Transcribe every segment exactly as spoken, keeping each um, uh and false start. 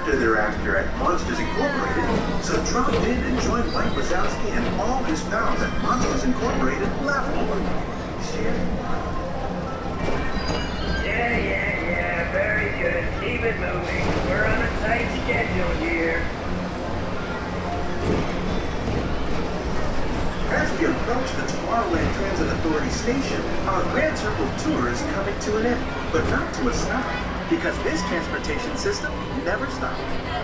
after their actor at Monsters Incorporated, so drop in and join Mike Wazowski and all his pals at Monsters Incorporated Laugh More. Share. Yeah, yeah, yeah, very good. Keep it moving. We're on a tight schedule here. As we approach the Tomorrowland Transit Authority station, our Grand Circle tour is coming to an end, but not to a stop, because this transportation system never stops.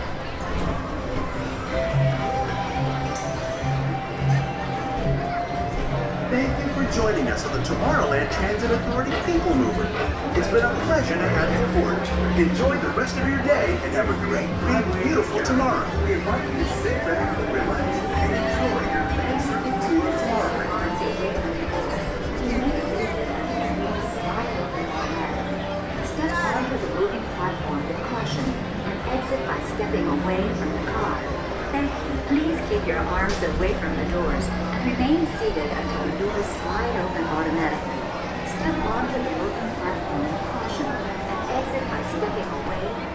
Thank you for joining us on the Tomorrowland Transit Authority People Mover. It's been a pleasure to have you aboard. Enjoy the rest of your day and have a great, big, beautiful tomorrow. We invite you to sit back, relax, and enjoy your Grand Circle tour of Tomorrowland. Step onto the moving platform with caution and exit by stepping away from the car. Thank you. Please keep your arms away from the doors and remain seated until the doors slide open automatically. Step onto the moving platform with caution and exit by stepping away from